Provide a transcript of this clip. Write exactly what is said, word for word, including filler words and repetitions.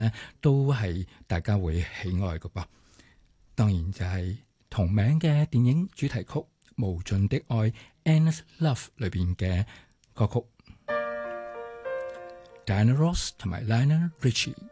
咧，都係大家會喜愛嘅噃。當然就係同名嘅電影主題曲《無盡的愛》（Endless Love） 裏邊嘅歌曲。Diana Ross 同埋 Lionel Richie